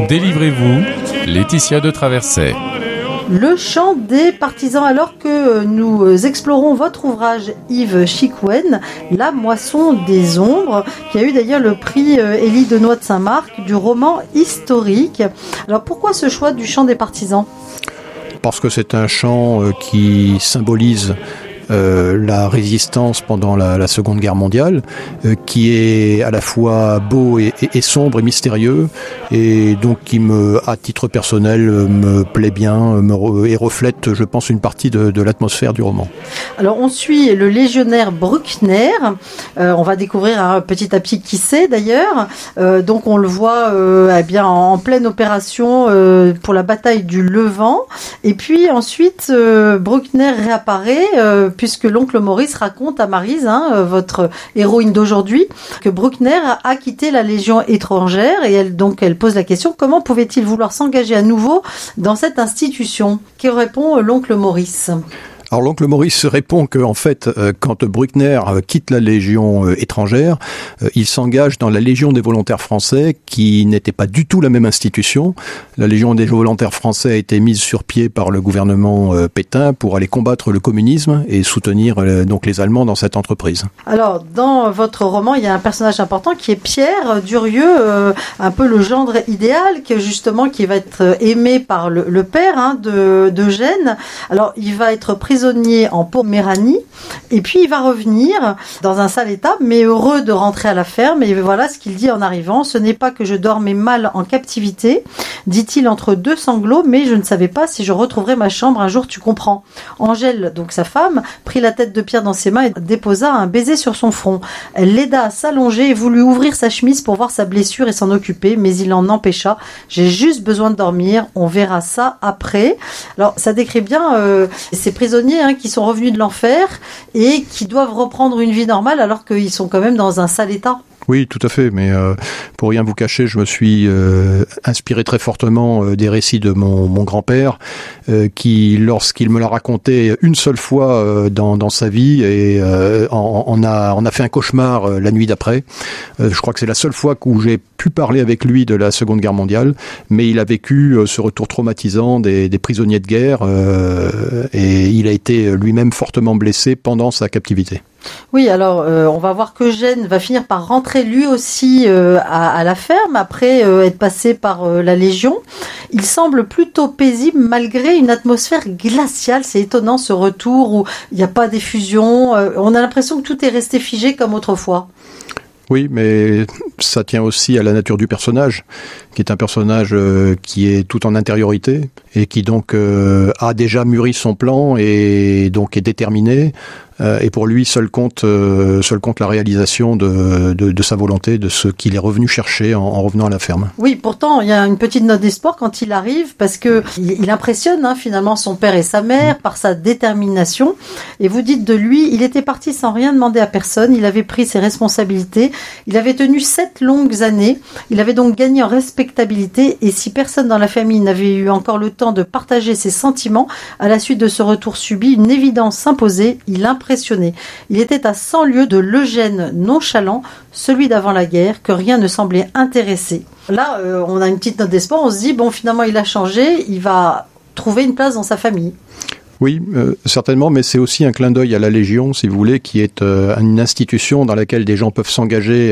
Délivrez-vous, Laetitia de Traverset. Le chant des partisans, alors que nous explorons votre ouvrage Yves Chicouen, La moisson des ombres, qui a eu d'ailleurs le prix Élie Denoy de Saint-Marc du roman historique. Alors pourquoi ce choix du chant des partisans ? Parce que c'est un chant qui symbolise la résistance pendant la Seconde Guerre mondiale, qui est à la fois beau et sombre et mystérieux, et donc qui à titre personnel, me plaît bien et reflète, je pense, une partie de l'atmosphère du roman. Alors on suit le légionnaire Bruckner, on va découvrir petit à petit qui c'est d'ailleurs, donc on le voit en pleine opération pour la bataille du Levant, et puis ensuite Bruckner réapparaît puisque l'oncle Maurice raconte à Maryse, votre héroïne d'aujourd'hui, que Bruckner a quitté la Légion étrangère, et elle pose la question: comment pouvait-il vouloir s'engager à nouveau dans cette institution ? Que répond l'oncle Maurice ? Alors l'oncle Maurice répond que en fait, quand Bruckner quitte la Légion étrangère, il s'engage dans la Légion des volontaires français, qui n'était pas du tout la même institution. La Légion des volontaires français a été mise sur pied par le gouvernement Pétain pour aller combattre le communisme et soutenir donc les Allemands dans cette entreprise. Alors dans votre roman, il y a un personnage important qui est Pierre Durieux, un peu le gendre idéal, qui va être aimé par le père d'Eugène. Alors il va être prisonnier en Poméranie, et puis il va revenir dans un sale état, mais heureux de rentrer à la ferme. Et voilà ce qu'il dit en arrivant: ce n'est pas que je dormais mal en captivité, dit-il entre deux sanglots, mais je ne savais pas si je retrouverais ma chambre un jour, tu comprends. Angèle, donc sa femme, prit la tête de Pierre dans ses mains et déposa un baiser sur son front. Elle l'aida à s'allonger et voulut ouvrir sa chemise pour voir sa blessure et s'en occuper, mais il l'en empêcha. J'ai juste besoin de dormir, on verra ça après. Alors ça décrit bien ces prisonniers qui sont revenus de l'enfer et qui doivent reprendre une vie normale alors qu'ils sont quand même dans un sale état. Oui, tout à fait, mais pour rien vous cacher, je me suis inspiré très fortement des récits de mon grand-père, qui, lorsqu'il me l'a raconté une seule fois dans sa vie, et on a fait un cauchemar la nuit d'après. Je crois que c'est la seule fois où j'ai pu parler avec lui de la Seconde Guerre mondiale, mais il a vécu ce retour traumatisant des prisonniers de guerre, et il a été lui-même fortement blessé pendant sa captivité. Oui, alors on va voir qu'Eugène va finir par rentrer lui aussi à la ferme après être passé par la Légion. Il semble plutôt paisible malgré une atmosphère glaciale. C'est étonnant ce retour où il n'y a pas d'effusion. On a l'impression que tout est resté figé comme autrefois. Oui, mais ça tient aussi à la nature du personnage, qui est un personnage qui est tout en intériorité et qui donc a déjà mûri son plan et donc est déterminé. Et pour lui, seul compte la réalisation de sa volonté, de ce qu'il est revenu chercher en revenant à la ferme. Oui, pourtant, il y a une petite note d'espoir quand il arrive, parce que il impressionne finalement son père et sa mère par sa détermination. Et vous dites de lui: il était parti sans rien demander à personne, il avait pris ses responsabilités, il avait tenu 7 longues années, il avait donc gagné en respectabilité, et si personne dans la famille n'avait eu encore le temps de partager ses sentiments, à la suite de ce retour subi, une évidence s'imposait, il impressionnait. Il était à 100 lieues de l'Eugène nonchalant, celui d'avant la guerre, que rien ne semblait intéresser. Là, on a une petite note d'espoir, on se dit, bon, finalement, il a changé, il va trouver une place dans sa famille. Oui, certainement, mais c'est aussi un clin d'œil à la Légion, si vous voulez, qui est une institution dans laquelle des gens peuvent s'engager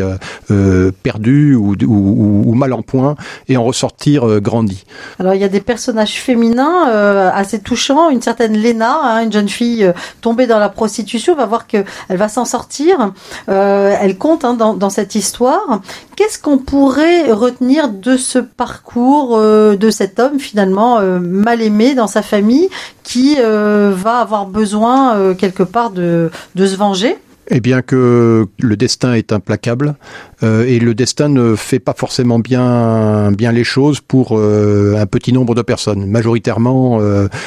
perdus ou mal en point et en ressortir grandis. Alors, il y a des personnages féminins assez touchants. Une certaine Léna, une jeune fille tombée dans la prostitution, on va voir qu'elle va s'en sortir. Elle compte dans cette histoire. Qu'est-ce qu'on pourrait retenir de ce parcours de cet homme, finalement, mal aimé dans sa famille, qui va avoir besoin quelque part de se venger? Eh bien que le destin est implacable et le destin ne fait pas forcément bien les choses pour un petit nombre de personnes. Majoritairement,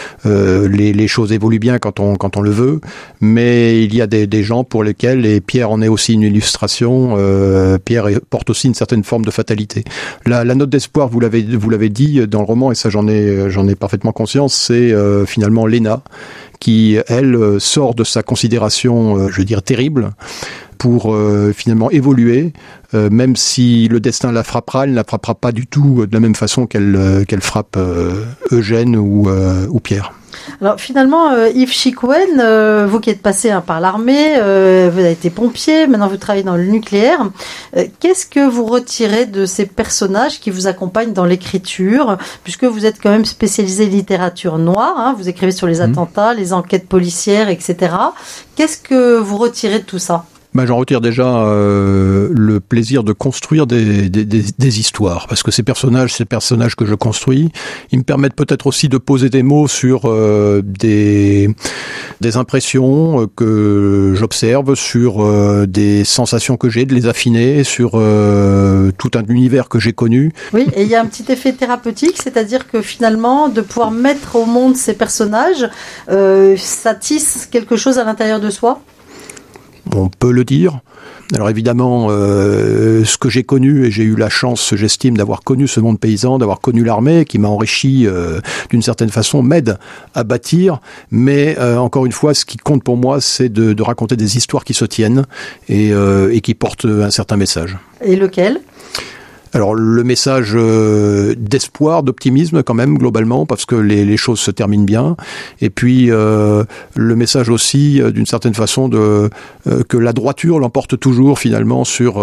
les choses évoluent bien quand on le veut, mais il y a des gens pour lesquels, et Pierre en est aussi une illustration, Pierre porte aussi une certaine forme de fatalité. La note d'espoir, vous l'avez dit dans le roman, et ça j'en ai parfaitement conscience, c'est finalement Léna, qui, elle, sort de sa considération, je veux dire, terrible, pour finalement évoluer, même si le destin la frappera, elle ne la frappera pas du tout de la même façon qu'elle frappe Eugène ou Pierre. Alors finalement, Yves Chicouen, vous qui êtes passé par l'armée, vous avez été pompier, maintenant vous travaillez dans le nucléaire. Qu'est-ce que vous retirez de ces personnages qui vous accompagnent dans l'écriture, puisque vous êtes quand même spécialisé littérature noire, hein, vous écrivez sur les attentats, les enquêtes policières, etc. Qu'est-ce que vous retirez de tout ça ? J'en retire déjà le plaisir de construire des histoires, parce que ces personnages que je construis, ils me permettent peut-être aussi de poser des mots sur des impressions que j'observe, sur des sensations que j'ai, de les affiner, sur tout un univers que j'ai connu. Oui, et il y a un petit effet thérapeutique, c'est-à-dire que finalement, de pouvoir mettre au monde ces personnages, ça tisse quelque chose à l'intérieur de soi ? On peut le dire. Alors évidemment, ce que j'ai connu, et j'ai eu la chance, j'estime, d'avoir connu ce monde paysan, d'avoir connu l'armée, qui m'a enrichi d'une certaine façon, m'aide à bâtir. Mais encore une fois, ce qui compte pour moi, c'est de raconter des histoires qui se tiennent et qui portent un certain message. Et lequel ? Alors le message d'espoir, d'optimisme quand même globalement, parce que les choses se terminent bien, et puis le message aussi d'une certaine façon que la droiture l'emporte toujours finalement sur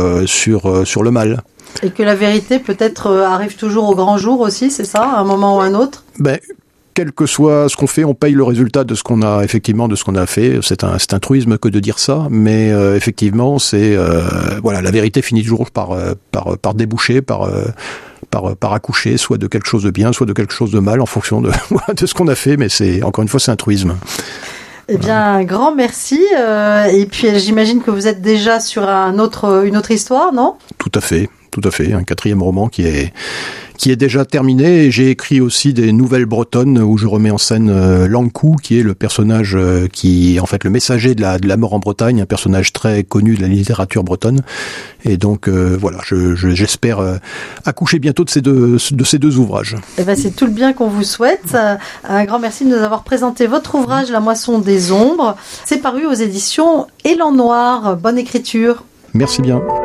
le mal. Et que la vérité peut-être arrive toujours au grand jour aussi, c'est ça, à un moment ou à un autre ? Quel que soit ce qu'on fait, on paye le résultat de ce qu'on a fait. C'est un truisme que de dire ça, mais effectivement, la vérité finit toujours par déboucher, par accoucher, soit de quelque chose de bien, soit de quelque chose de mal, en fonction de ce qu'on a fait. Mais encore une fois, c'est un truisme. Eh bien, un grand merci. Et puis, j'imagine que vous êtes déjà sur une autre histoire, non ? Tout à fait. Un 4e roman qui est déjà terminé, et j'ai écrit aussi des nouvelles bretonnes où je remets en scène Lankou, qui est le personnage qui est en fait le messager de la mort en Bretagne, un personnage très connu de la littérature bretonne. Et donc j'espère accoucher bientôt de ces deux ouvrages. C'est tout le bien qu'on vous souhaite. Un grand merci de nous avoir présenté votre ouvrage La Moisson des Ombres. C'est paru aux éditions Élan Noir. Bonne écriture. Merci bien.